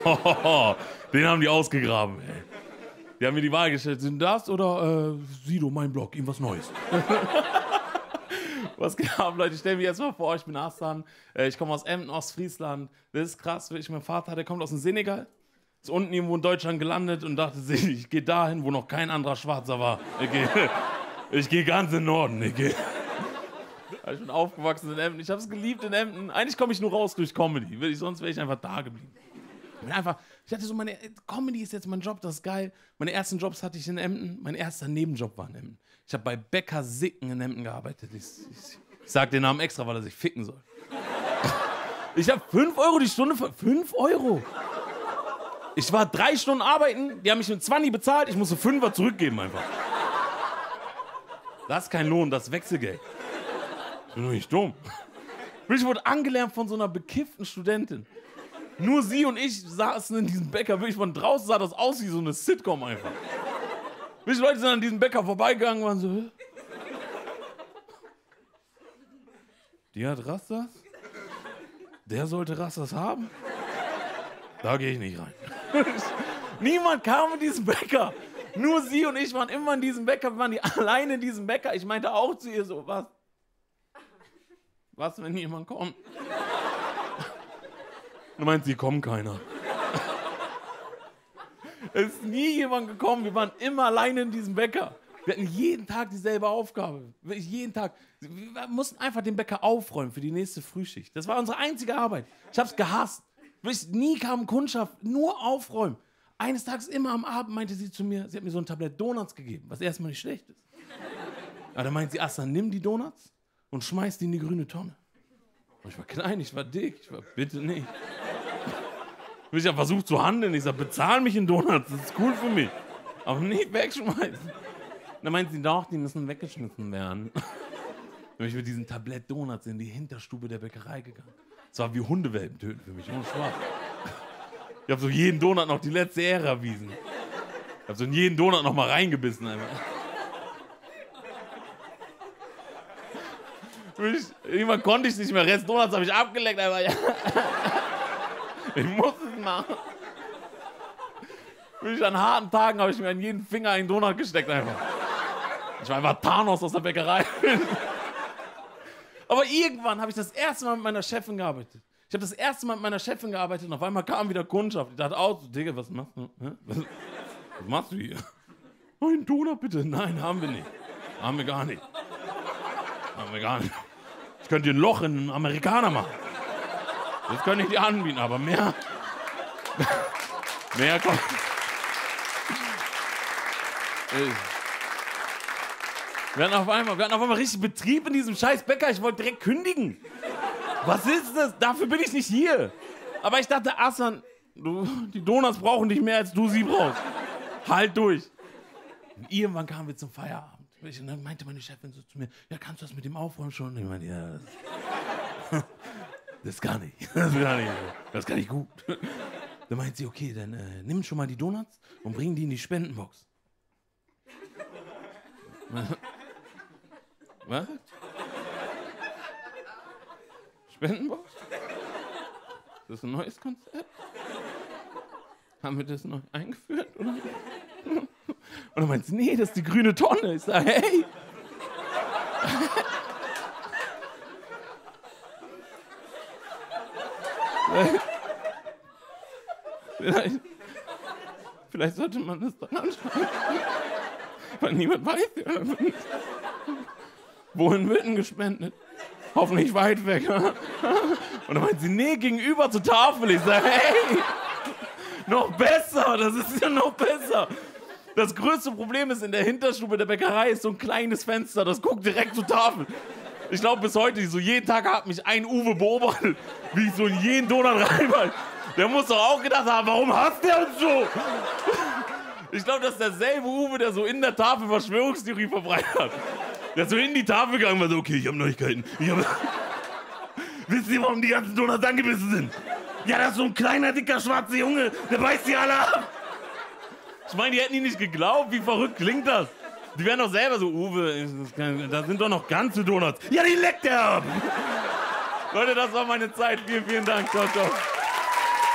Den haben die ausgegraben, ey. Die haben mir die Wahl gestellt, sind das oder Sido, mein Blog, irgendwas Neues. Was geht ab, Leute? Ich stelle mir jetzt mal vor, ich bin Hassan, ich komme aus Emden, Ostfriesland. Das ist krass, mein Vater, der kommt aus dem Senegal, ist unten irgendwo in Deutschland gelandet und dachte sich, ich gehe dahin, wo noch kein anderer Schwarzer war. Ich gehe ganz in den Norden. Ich bin aufgewachsen in Emden, ich habe es geliebt in Emden. Eigentlich komme ich nur raus durch Comedy, sonst wäre ich einfach da geblieben. Ich hatte so Comedy ist jetzt mein Job, das ist geil. Meine ersten Jobs hatte ich in Emden, mein erster Nebenjob war in Emden. Ich habe bei Bäcker Sicken in Emden gearbeitet. Ich sag den Namen extra, weil er sich ficken soll. Ich habe 5 Euro die Stunde, 5 Euro. Ich war 3 Stunden arbeiten, die haben mich mit 20 bezahlt, ich musste 5er zurückgeben einfach. Das ist kein Lohn, das ist Wechselgeld. Ich bin doch nicht dumm. Ich wurde angelernt von so einer bekifften Studentin. Nur sie und ich saßen in diesem Bäcker, wirklich von draußen sah das aus wie so eine Sitcom einfach. Wie viele Leute sind an diesem Bäcker vorbeigegangen und waren so, die hat Rastas? Der sollte Rastas haben? Da gehe ich nicht rein. Niemand kam in diesen Bäcker. Nur sie und ich waren immer in diesem Bäcker, wir waren die alleine in diesem Bäcker. Ich meinte auch zu ihr so, was, wenn jemand kommt? Du meinst, sie kommen keiner. Es ist nie jemand gekommen, wir waren immer alleine in diesem Bäcker. Wir hatten jeden Tag dieselbe Aufgabe. Wirklich jeden Tag. Wir mussten einfach den Bäcker aufräumen für die nächste Frühschicht. Das war unsere einzige Arbeit. Ich hab's gehasst. Wirklich, nie kam Kundschaft, nur aufräumen. Eines Tages immer am Abend meinte sie zu mir, sie hat mir so ein Tablett Donuts gegeben, was erstmal nicht schlecht ist. Aber dann meinte sie, Aslan, nimm die Donuts und schmeiß die in die grüne Tonne. Und ich war klein, ich war dick, ich war, bitte nicht. Ich habe versucht zu handeln, ich sag, bezahl mich in Donuts, das ist cool für mich. Aber nicht wegschmeißen. Dann meinte sie, doch, die müssen weggeschnitten werden. Dann bin ich mit diesem Tablett Donuts in die Hinterstube der Bäckerei gegangen. Das war wie Hundewelpen töten für mich, ohne Spaß. Ich habe so jeden Donut noch die letzte Ehre erwiesen. Ich habe so in jeden Donut noch mal reingebissen. Einfach. Irgendwann konnte ich nicht mehr. Rest Donuts habe ich abgeleckt. Einfach. Ich muss es machen. An harten Tagen habe ich mir an jeden Finger einen Donut gesteckt. Einfach. Ich war einfach Thanos aus der Bäckerei. Aber irgendwann habe ich das erste Mal mit meiner Chefin gearbeitet. Ich habe das erste Mal mit meiner Chefin gearbeitet und auf einmal kam wieder Kundschaft. Ich dachte auch, Digga, was machst du? Was machst du hier? Oh, einen Donut bitte. Nein, haben wir nicht. Haben wir gar nicht. Haben wir gar nicht. Ich könnte dir ein Loch in einen Amerikaner machen. Das könnte ich dir anbieten, aber mehr kommt. Wir hatten auf einmal richtig Betrieb in diesem scheiß Bäcker. Ich wollte direkt kündigen. Was ist das? Dafür bin ich nicht hier. Aber ich dachte, Aslan, die Donuts brauchen dich mehr, als du sie brauchst. Halt durch. Und irgendwann kamen wir zum Feierabend. Und dann meinte meine Chefin so zu mir, ja, kannst du das mit dem Aufräumen schon? Und ich meinte, ja, das kann ich. Das kann ich gut. Dann meint sie, okay, dann nimm schon mal die Donuts und bring die in die Spendenbox. Was? Spendenbox? Das ist ein neues Konzept? Haben wir das neu eingeführt? Oder? Und dann meint sie, nee, das ist die grüne Tonne. Ich sage, hey. Vielleicht sollte man das dann anschauen. Weil niemand weiß. Wohin wird denn gespendet? Hoffentlich weit weg. Und dann meint sie, nee, gegenüber zur Tafel. Ich sage, hey, noch besser, das ist ja noch besser. Das größte Problem ist, in der Hinterstube der Bäckerei ist so ein kleines Fenster, das guckt direkt zur Tafel. Ich glaube bis heute, so jeden Tag hat mich ein Uwe beobachtet, wie ich so in jeden Donut reinbeiß. Der muss doch auch gedacht haben, warum hasst der uns so? Ich glaube, das ist derselbe Uwe, der so in der Tafel Verschwörungstheorie verbreitet hat. Der ist so in die Tafel gegangen und war so, okay, ich habe Neuigkeiten. Wisst ihr, warum die ganzen Donuts angebissen sind? Ja, das ist so ein kleiner, dicker, schwarzer Junge, der beißt die alle ab. Ich meine, die hätten ihn nicht geglaubt, wie verrückt klingt das? Die wären doch selber so, Uwe, da sind doch noch ganze Donuts. Ja, die leckt er ab. Leute, das war meine Zeit. Vielen, vielen Dank. Ciao, ciao.